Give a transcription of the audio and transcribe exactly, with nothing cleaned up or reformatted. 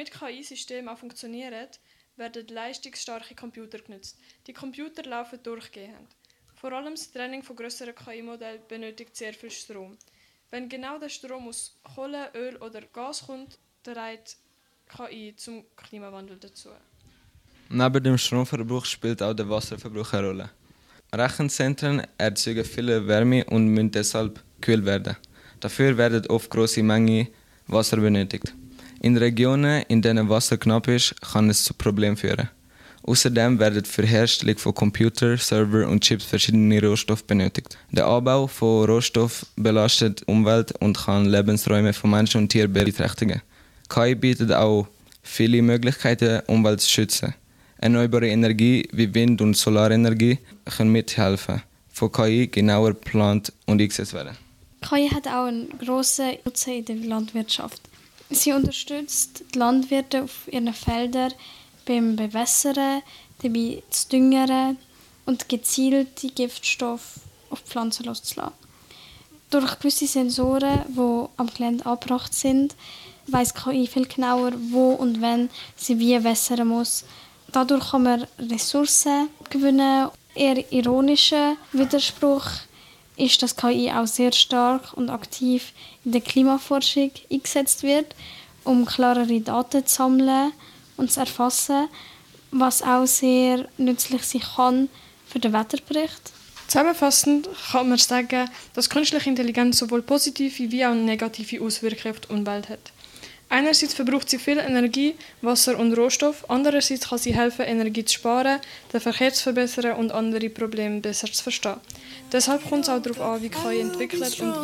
Damit K I-Systeme auch funktionieren, werden leistungsstarke Computer genutzt. Die Computer laufen durchgehend. Vor allem das Training von grösseren K I-Modellen benötigt sehr viel Strom. Wenn genau der Strom aus Kohle, Öl oder Gas kommt, trägt K I zum Klimawandel dazu. Neben dem Stromverbrauch spielt auch der Wasserverbrauch eine Rolle. Rechenzentren erzeugen viel Wärme und müssen deshalb kühl werden. Dafür werden oft große Mengen Wasser benötigt. In Regionen, in denen Wasser knapp ist, kann es zu Problemen führen. Außerdem werden für die Herstellung von Computer, Server und Chips verschiedene Rohstoffe benötigt. Der Anbau von Rohstoffen belastet die Umwelt und kann Lebensräume von Menschen und Tieren beeinträchtigen. K I bietet auch viele Möglichkeiten, die Umwelt zu schützen. Erneuerbare Energie wie Wind- und Solarenergie können mithelfen, von K I genauer geplant und eingesetzt werden. K I hat auch einen grossen Nutzen in der Landwirtschaft. Sie unterstützt die Landwirte auf ihren Feldern beim Bewässern, dabei zu düngern und gezielt die Giftstoffe auf die Pflanzen loszulassen. Durch gewisse Sensoren, die am Gelände angebracht sind, weiss K I viel genauer, wo und wann sie wie wässern muss. Dadurch kann man Ressourcen gewinnen. Eher ironischer Widerspruch ist, dass K I auch sehr stark und aktiv in der Klimaforschung eingesetzt wird, um klarere Daten zu sammeln und zu erfassen, was auch sehr nützlich sein kann für den Wetterbericht. Zusammenfassend kann man sagen, dass künstliche Intelligenz sowohl positive wie auch negative Auswirkungen auf die Umwelt hat. Einerseits verbraucht sie viel Energie, Wasser und Rohstoff, andererseits kann sie helfen, Energie zu sparen, den Verkehr zu verbessern und andere Probleme besser zu verstehen. Deshalb kommt es auch darauf an, wie K I entwickelt und